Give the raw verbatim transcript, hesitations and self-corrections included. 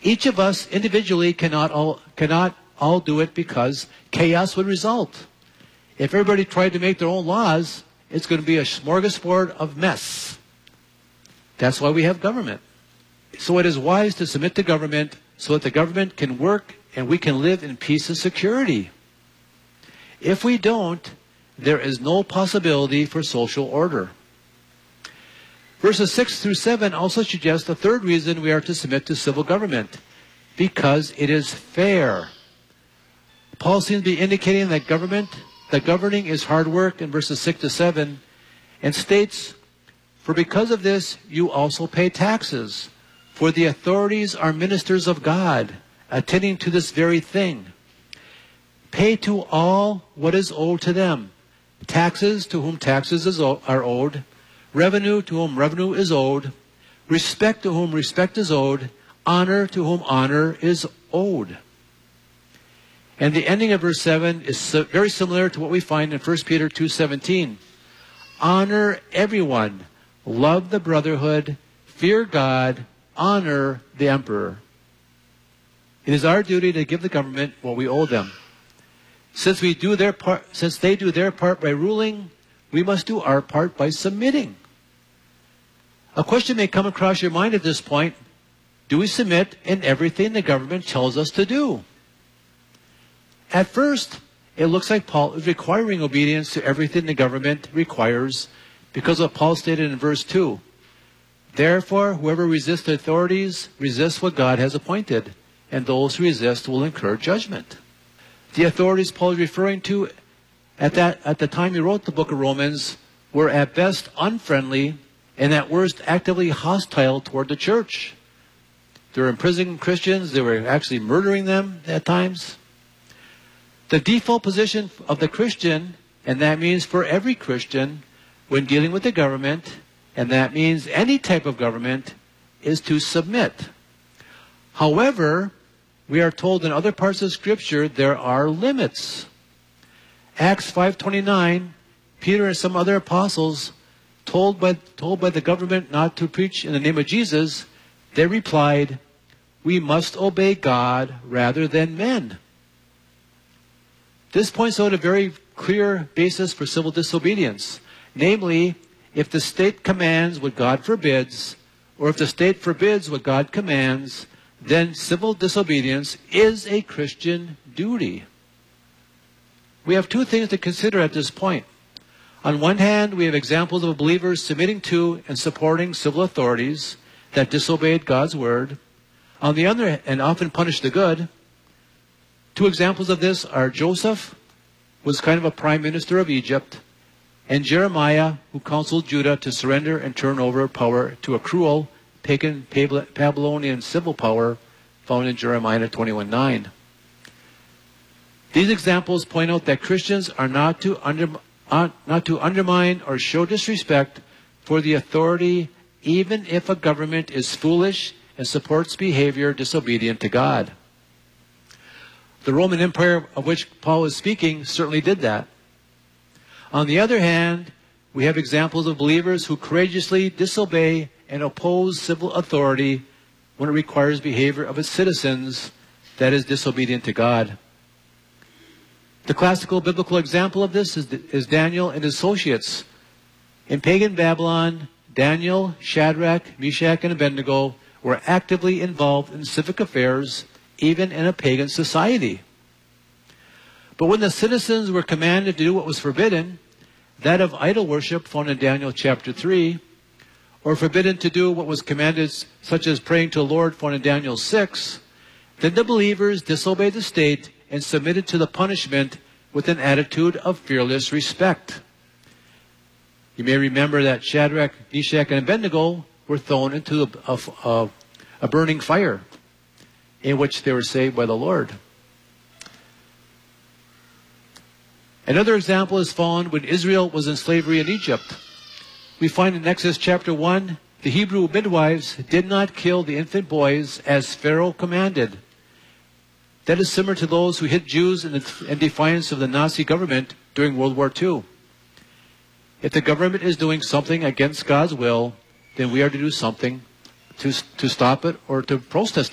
Each of us individually cannot all, cannot all do it because chaos would result. If everybody tried to make their own laws, it's going to be a smorgasbord of mess. That's why we have government. So it is wise to submit to government so that the government can work and we can live in peace and security. If we don't, there is no possibility for social order. Verses six through seven also suggest the third reason we are to submit to civil government, because it is fair. Paul seems to be indicating that government, that governing is hard work in verses six to seven, and states, "For because of this you also pay taxes, for the authorities are ministers of God, attending to this very thing. Pay to all what is owed to them, taxes to whom taxes is o- are owed, revenue to whom revenue is owed, respect to whom respect is owed, honor to whom honor is owed." And the ending of verse seven is so, very similar to what we find in First Peter two seventeen. Honor everyone, love the brotherhood, fear God, honor the emperor. It is our duty to give the government what we owe them. Since we do their part, since they do their part by ruling, we must do our part by submitting. A question may come across your mind at this point. Do we submit in everything the government tells us to do? At first, it looks like Paul is requiring obedience to everything the government requires because of what Paul stated in verse two. Therefore, whoever resists the authorities resists what God has appointed, and those who resist will incur judgment. The authorities Paul is referring to at that at the time he wrote the book of Romans were at best unfriendly and at worst actively hostile toward the church. They were imprisoning Christians. They were actually murdering them at times. The default position of the Christian, and that means for every Christian, when dealing with the government, and that means any type of government, is to submit. However, we are told in other parts of Scripture there are limits. Acts five twenty-nine, Peter and some other apostles told by, told by the government not to preach in the name of Jesus, they replied, "We must obey God rather than men." This points out a very clear basis for civil disobedience. Namely, if the state commands what God forbids, or if the state forbids what God commands, then civil disobedience is a Christian duty. We have two things to consider at this point. On one hand, we have examples of believers submitting to and supporting civil authorities that disobeyed God's word. On the other, and often punish the good. Two examples of this are Joseph, who was kind of a prime minister of Egypt, and Jeremiah, who counseled Judah to surrender and turn over power to a cruel pagan Babylonian civil power found in Jeremiah twenty-one nine. These examples point out that Christians are not to, under, uh, not to undermine or show disrespect for the authority, even if a government is foolish and supports behavior disobedient to God. The Roman Empire of which Paul is speaking certainly did that. On the other hand, we have examples of believers who courageously disobey and oppose civil authority when it requires behavior of its citizens that is disobedient to God. The classical biblical example of this is, is Daniel and his associates. In pagan Babylon, Daniel, Shadrach, Meshach, and Abednego were actively involved in civic affairs, even in a pagan society. But when the citizens were commanded to do what was forbidden, that of idol worship found in Daniel chapter three, or forbidden to do what was commanded, such as praying to the Lord found in Daniel six, then the believers disobeyed the state and submitted to the punishment with an attitude of fearless respect. You may remember that Shadrach, Meshach, and Abednego were thrown into a, a, a, a burning fire, in which they were saved by the Lord. Another example is found when Israel was in slavery in Egypt. We find in Exodus chapter one, the Hebrew midwives did not kill the infant boys as Pharaoh commanded. That is similar to those who hit Jews in, the, in defiance of the Nazi government during World War Two. If the government is doing something against God's will, then we are to do something to, to stop it or to protest